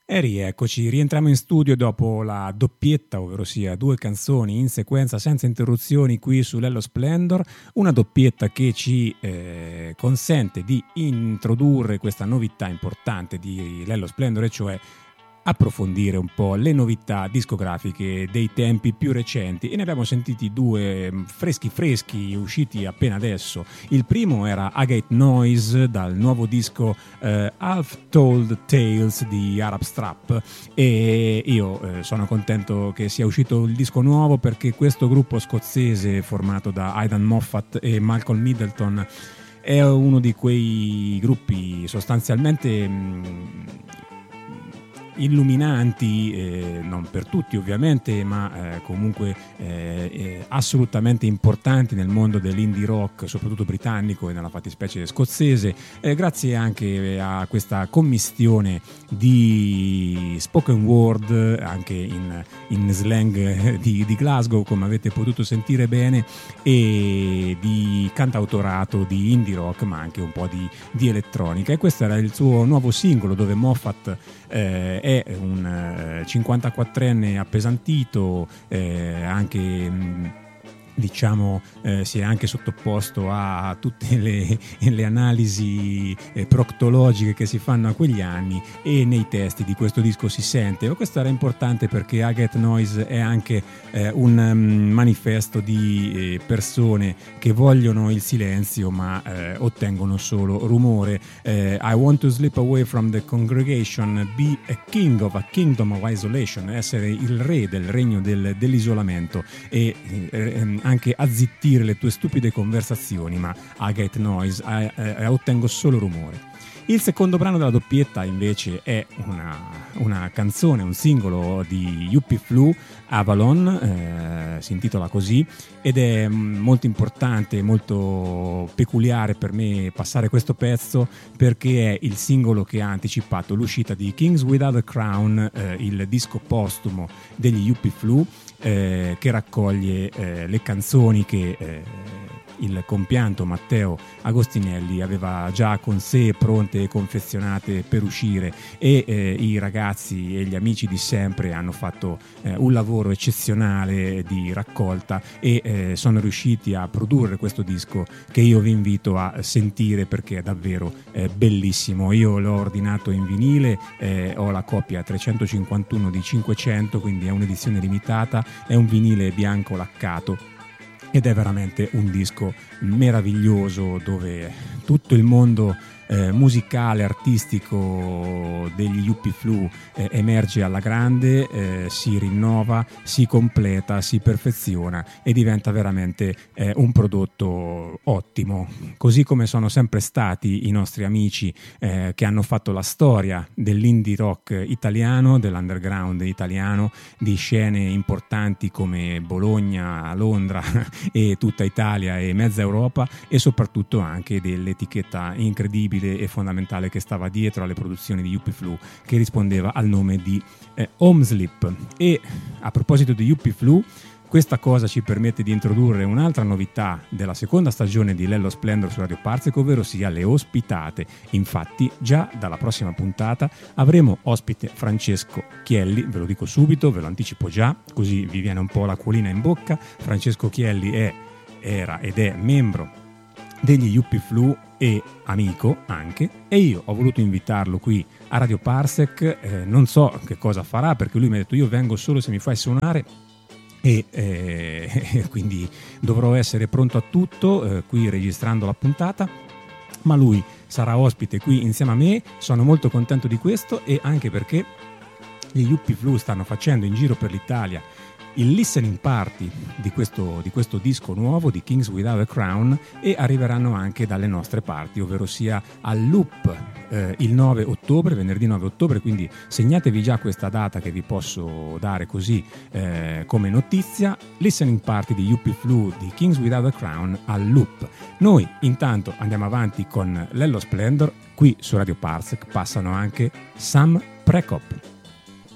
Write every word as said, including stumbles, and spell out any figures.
E rieccoci, rientriamo in studio dopo la doppietta, ovvero sia due canzoni in sequenza senza interruzioni qui su Lello Splendor, una doppietta che ci eh, consente di introdurre questa novità importante di Lello Splendor, e cioè approfondire un po' le novità discografiche dei tempi più recenti, e ne abbiamo sentiti due freschi freschi usciti appena adesso. Il primo era Agate Noise dal nuovo disco eh, Half Told Tales di Arab Strap, e io eh, sono contento che sia uscito il disco nuovo, perché questo gruppo scozzese formato da Aidan Moffat e Malcolm Middleton è uno di quei gruppi sostanzialmente mh, illuminanti, eh, non per tutti ovviamente, ma eh, comunque eh, eh, assolutamente importanti nel mondo dell'indie rock, soprattutto britannico e nella fattispecie scozzese, eh, grazie anche a questa commistione di spoken word, anche in, in slang di, di Glasgow, come avete potuto sentire bene, e di cantautorato di indie rock, ma anche un po' di, di elettronica. E questo era il suo nuovo singolo, dove Moffat eh, è un eh, cinquantaquattrenne appesantito, eh, anche mh, diciamo eh, si è anche sottoposto a tutte le, le analisi eh, proctologiche che si fanno a quegli anni, e nei testi di questo disco si sente. Questo era importante perché Agate Noise è anche eh, un um, manifesto di eh, persone che vogliono il silenzio ma eh, ottengono solo rumore. eh, I want to slip away from the congregation, be a king of a kingdom of isolation, essere il re del regno del, dell'isolamento, e eh, anche azzittire le tue stupide conversazioni, ma Agate Noise eh, eh, ottengo solo rumore. Il secondo brano della doppietta invece è una, una canzone, un singolo di Yuppie Flu, Avalon, eh, si intitola così, ed è molto importante, molto peculiare per me passare questo pezzo, perché è il singolo che ha anticipato l'uscita di Kings Without a Crown, eh, il disco postumo degli Yuppie Flu, eh, che raccoglie eh, le canzoni che eh, il compianto Matteo Agostinelli aveva già con sé pronte e confezionate per uscire, e eh, i ragazzi e gli amici di sempre hanno fatto eh, un lavoro eccezionale di raccolta, e eh, sono riusciti a produrre questo disco che io vi invito a sentire, perché è davvero eh, bellissimo. Io l'ho ordinato in vinile, eh, ho la copia trecentocinquantuno di cinquecento, quindi è un'edizione limitata, è un vinile bianco laccato, ed è veramente un disco meraviglioso, dove tutto il mondo eh, musicale, artistico degli Yuppie Flu eh, emerge alla grande, eh, si rinnova, si completa, si perfeziona, e diventa veramente eh, un prodotto ottimo, così come sono sempre stati i nostri amici eh, che hanno fatto la storia dell'indie rock italiano, dell'underground italiano, di scene importanti come Bologna, Londra e tutta Italia e mezza Europa, e soprattutto anche dell'etichetta incredibile e fondamentale che stava dietro alle produzioni di Yuppie Flu, che rispondeva al nome di eh, Homeslip. E a proposito di Yuppie Flu, questa cosa ci permette di introdurre un'altra novità della seconda stagione di Lello Splendor su Radio Parsec, ovvero sia le ospitate. Infatti già dalla prossima puntata avremo ospite Francesco Chielli, ve lo dico subito, ve lo anticipo già, così vi viene un po' l'acquolina in bocca. Francesco Chielli è, era ed è membro degli Yuppie Flu e amico anche, e io ho voluto invitarlo qui a Radio Parsec. eh, non so che cosa farà, perché lui mi ha detto: io vengo solo se mi fai suonare, e eh, quindi dovrò essere pronto a tutto eh, qui registrando la puntata, ma lui sarà ospite qui insieme a me. Sono molto contento di questo, e anche perché gli Yuppie Flu stanno facendo in giro per l'Italia il listening party di questo, di questo disco nuovo di Kings Without a Crown, e arriveranno anche dalle nostre parti, ovvero sia al Loop eh, il nove ottobre, venerdì nove ottobre, quindi segnatevi già questa data che vi posso dare così eh, come notizia. Listening party di Yuppie Flu di Kings Without a Crown al Loop. Noi intanto andiamo avanti con Lello Splendor. Qui su Radio Parsec passano anche Sam Prekop.